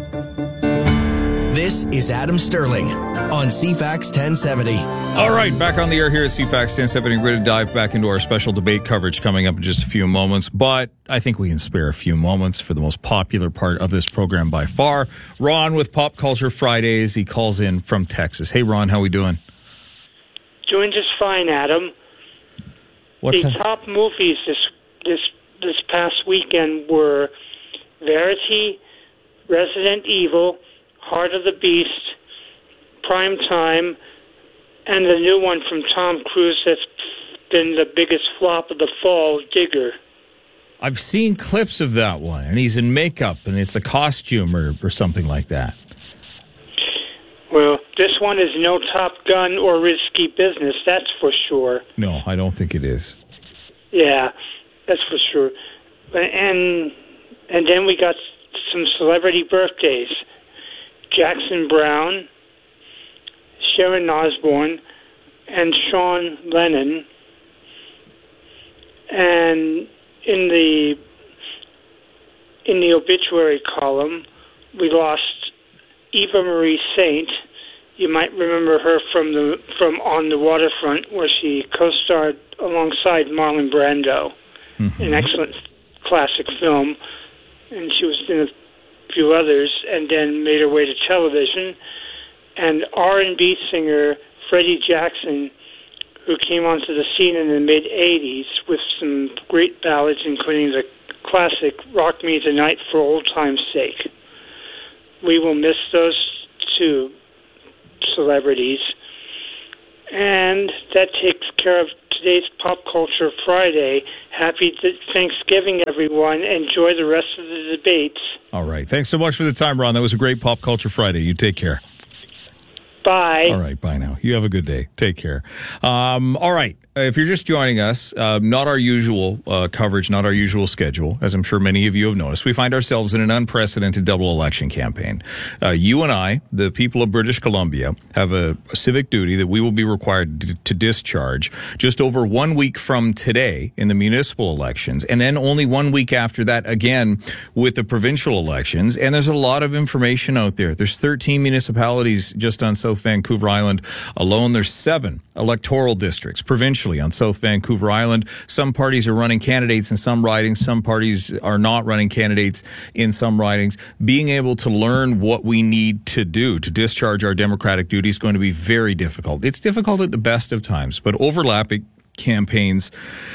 Speaker 5: This is Adam Sterling on CFAX 1070.
Speaker 2: All right, back on the air here at CFAX 1070. We're going to dive back into our special debate coverage coming up in just a few moments, but I think we can spare a few moments for the most popular part of this program by far. Ron with Pop Culture Fridays. He calls in from Texas. Hey, Ron, how we doing?
Speaker 14: Doing just fine, Adam.
Speaker 2: What's
Speaker 14: the top movies this past weekend were Verity, Resident Evil, Heart of the Beast, Prime Time, And the new one from Tom Cruise that's been the biggest flop of the fall, Digger.
Speaker 2: I've seen clips of that one, and he's in makeup, and it's a costume or something like that.
Speaker 14: Well, this one is no Top Gun or risky business, that's for sure.
Speaker 2: No, I don't think it is.
Speaker 14: Yeah, that's for sure. And then we got some celebrity birthdays. Jackson Browne, Sharon Osbourne, and Sean Lennon. And in the obituary column, we lost Eva Marie Saint. You might remember her from On the Waterfront, where she co-starred alongside Marlon Brando. An excellent classic film. And she was in a few others, and then made her way to television. And R&B singer Freddie Jackson, who came onto the scene in the mid-'80s with some great ballads, including the classic Rock Me the Night for Old Time's Sake. We will miss those two celebrities. And that takes care of today's Pop Culture Friday. Happy Thanksgiving, everyone. Enjoy the rest of the debates.
Speaker 2: All right. Thanks so much for the time, Ron. That was a great Pop Culture Friday. You take care.
Speaker 14: Bye.
Speaker 2: All right. Bye now. You have a good day. Take care. All right. If you're just joining us, not our usual coverage, not our usual schedule, as I'm sure many of you have noticed. We find ourselves in an unprecedented double election campaign. You and I, the people of British Columbia, have a civic duty that we will be required to discharge just over 1 week from today in the municipal elections, and then only 1 week after that again with the provincial elections. And there's a lot of information out there. There's 13 municipalities just on South Vancouver Island alone. There's 7 electoral districts provincially on South Vancouver Island. Some parties are running candidates in some ridings. Some parties are not running candidates in some ridings. Being able to learn what we need to do to discharge our democratic duty is going to be very difficult. It's difficult at the best of times, but overlapping campaigns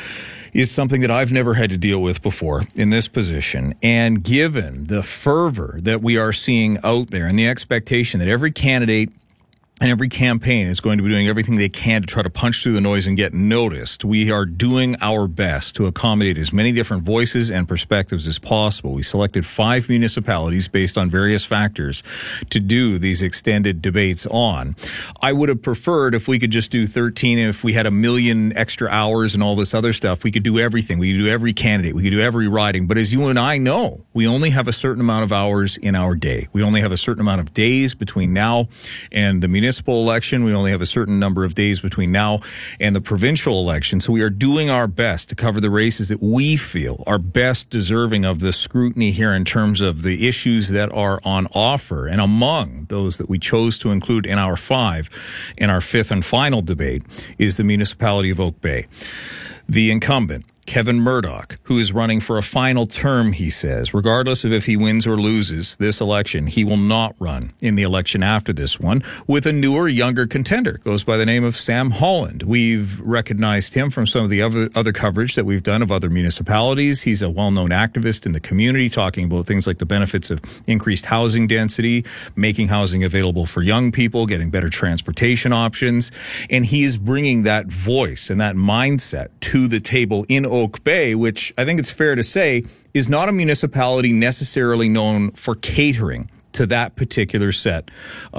Speaker 2: is something that I've never had to deal with before in this position. And given the fervor that we are seeing out there and the expectation that every candidate and every campaign is going to be doing everything they can to try to punch through the noise and get noticed, we are doing our best to accommodate as many different voices and perspectives as possible. We selected 5 municipalities based on various factors to do these extended debates on. I would have preferred if we could just do 13, and if we had 1 million extra hours and all this other stuff, we could do everything. We could do every candidate. We could do every riding. But as you and I know, we only have a certain amount of hours in our day. We only have a certain amount of days between now and the municipal election. We only have a certain number of days between now and the provincial election. So we are doing our best to cover the races that we feel are best deserving of the scrutiny here in terms of the issues that are on offer. And among those that we chose to include in our 5 in our 5th and final debate is the municipality of Oak Bay. The incumbent, Kevin Murdoch, who is running for a final term, he says, regardless of if he wins or loses this election, he will not run in the election after this one with a newer, younger contender. Goes by the name of Sam Holland. We've recognized him from some of the other coverage that we've done of other municipalities. He's a well-known activist in the community, talking about things like the benefits of increased housing density, making housing available for young people, getting better transportation options. And he is bringing that voice and that mindset to the table in Oak Bay, which I think it's fair to say is not a municipality necessarily known for catering to that particular set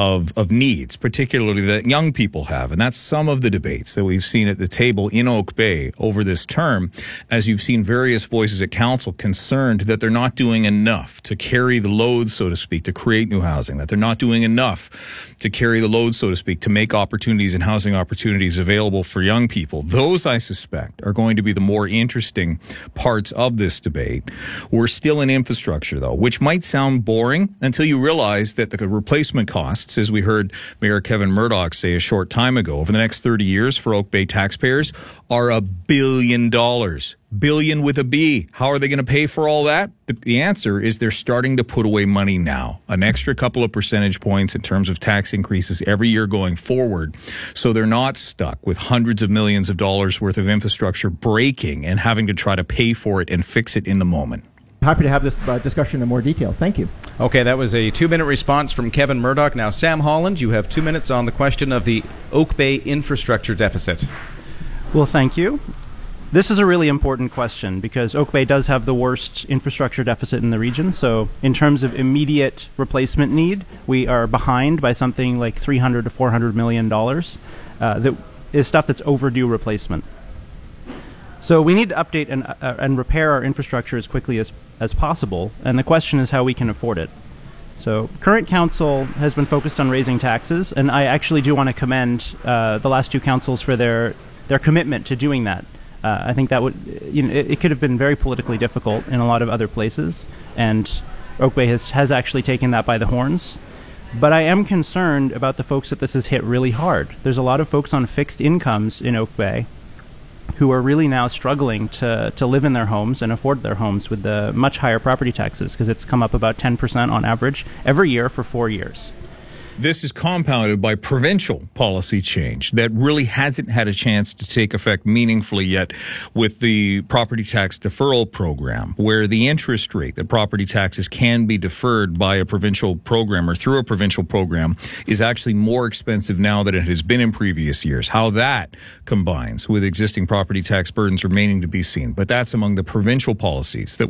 Speaker 2: of needs, particularly that young people have. And that's some of the debates that we've seen at the table in Oak Bay over this term, as you've seen various voices at council concerned that they're not doing enough to carry the load, so to speak, to create new housing, that they're not doing enough to carry the load, so to speak, to make opportunities and housing opportunities available for young people. Those, I suspect, are going to be the more interesting parts of this debate. We're still in infrastructure, though, which might sound boring until you realize that the replacement costs, as we heard Mayor Kevin Murdoch say a short time ago, over the next 30 years for Oak Bay taxpayers are $1 billion. Billion with a B. How are they going to pay for all that? The answer is they're starting to put away money now, an extra couple of percentage points in terms of tax increases every year going forward. So they're not stuck with hundreds of millions of dollars worth of infrastructure breaking and having to try to pay for it and fix it in the moment.
Speaker 16: Happy to have this discussion in more detail. Thank you.
Speaker 15: Okay, that was a 2-minute response from Kevin Murdoch. Now, Sam Holland, you have 2 minutes on the question of the Oak Bay infrastructure deficit.
Speaker 8: Well, thank you. This is a really important question because Oak Bay does have the worst infrastructure deficit in the region. So in terms of immediate replacement need, we are behind by something like $300 to $400 million. That is stuff that's overdue replacement. So we need to update and repair our infrastructure as quickly as possible. And the question is how we can afford it. So current council has been focused on raising taxes. And I actually do want to commend the last two councils for their commitment to doing that. I think that would, it could have been very politically difficult in a lot of other places, and Oak Bay has actually taken that by the horns. But I am concerned about the folks that this has hit really hard. There's a lot of folks on fixed incomes in Oak Bay who are really now struggling to live in their homes and afford their homes with the much higher property taxes, because it's come up about 10% on average every year for 4 years.
Speaker 2: This is compounded by provincial policy change that really hasn't had a chance to take effect meaningfully yet with the property tax deferral program, where the interest rate that property taxes can be deferred by a provincial program or through a provincial program is actually more expensive now than it has been in previous years. How that combines with existing property tax burdens remaining to be seen. But that's among the provincial policies that